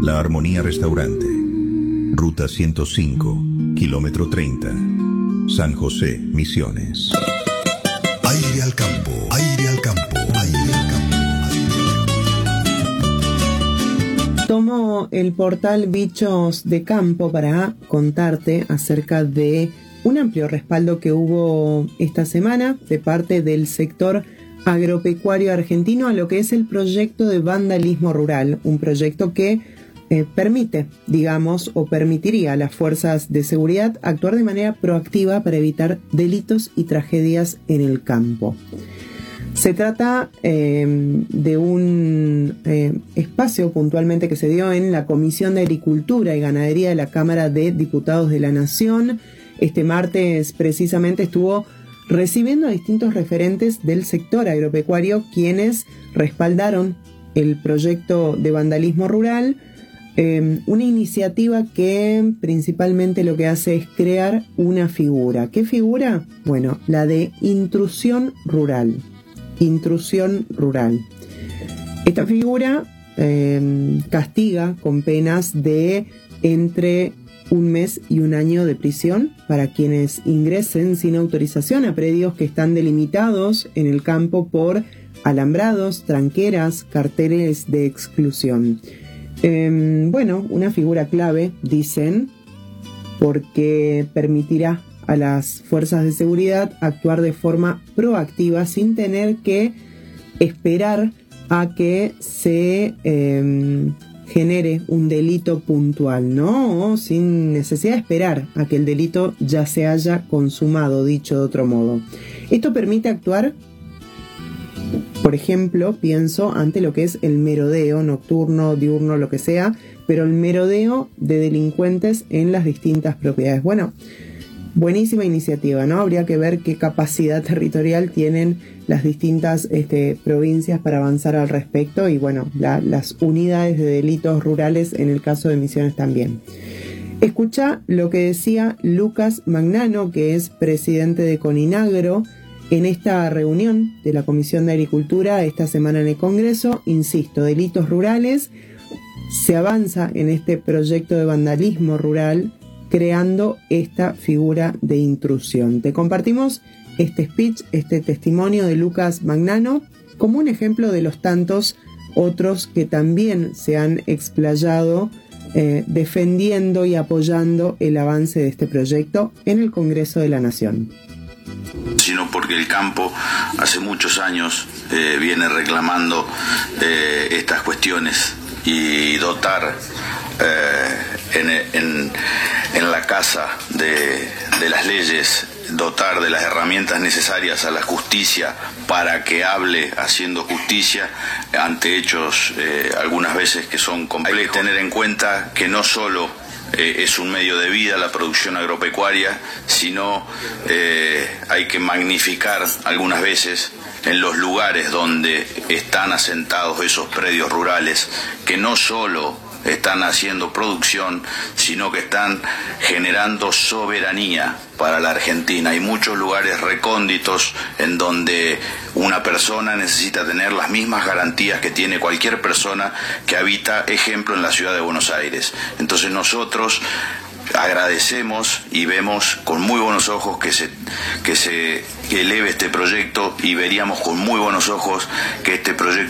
La Armonía Restaurante. Ruta 105, kilómetro 30. San José, Misiones. Aire al campo, aire al campo, aire al campo. Tomo el portal Bichos de Campo para contarte acerca de un amplio respaldo que hubo esta semana de parte del sector agropecuario argentino a lo que es el proyecto de vandalismo rural, un proyecto que permite, digamos, o permitiría a las fuerzas de seguridad actuar de manera proactiva para evitar delitos y tragedias en el campo. Se trata de un espacio puntualmente que se dio en la Comisión de Agricultura y Ganadería de la Cámara de Diputados de la Nación. Este martes precisamente estuvo recibiendo a distintos referentes del sector agropecuario quienes respaldaron el proyecto de vandalismo rural, una iniciativa que principalmente lo que hace es crear una figura. ¿Qué figura? Bueno, la de intrusión rural. Intrusión rural. Esta figura castiga con penas de entre 1 mes y 1 año de prisión para quienes ingresen sin autorización a predios que están delimitados en el campo por alambrados, tranqueras, carteles de exclusión. Bueno, una figura clave, dicen, porque permitirá a las fuerzas de seguridad actuar de forma proactiva sin tener que esperar a que se genere un delito puntual, ¿no? O sin necesidad de esperar a que el delito ya se haya consumado, dicho de otro modo. Esto permite actuar, por ejemplo, pienso ante lo que es el merodeo nocturno, diurno, lo que sea, pero el merodeo de delincuentes en las distintas propiedades. Bueno, buenísima iniciativa, ¿no? Habría que ver qué capacidad territorial tienen las distintas provincias para avanzar al respecto y, bueno, las unidades de delitos rurales en el caso de Misiones también. Escucha lo que decía Lucas Magnano, que es presidente de Coninagro, en esta reunión de la Comisión de Agricultura esta semana en el Congreso. Insisto, delitos rurales, se avanza en este proyecto de vandalismo rural creando esta figura de intrusión. Te compartimos este speech, este testimonio de Lucas Magnano, como un ejemplo de los tantos otros que también se han explayado defendiendo y apoyando el avance de este proyecto en el Congreso de la Nación. Sino porque el campo hace muchos años viene reclamando estas cuestiones y dotar en la casa de las leyes, dotar de las herramientas necesarias a la justicia para que hable haciendo justicia ante hechos algunas veces que son complejos. Hay que tener en cuenta que no solo es un medio de vida la producción agropecuaria, sino hay que magnificar algunas veces en los lugares donde están asentados esos predios rurales, que no solo están haciendo producción, sino que están generando soberanía para la Argentina. Hay muchos lugares recónditos en donde una persona necesita tener las mismas garantías que tiene cualquier persona que habita, ejemplo, en la ciudad de Buenos Aires. Entonces nosotros agradecemos y vemos con muy buenos ojos que se eleve este proyecto, y veríamos con muy buenos ojos que este proyecto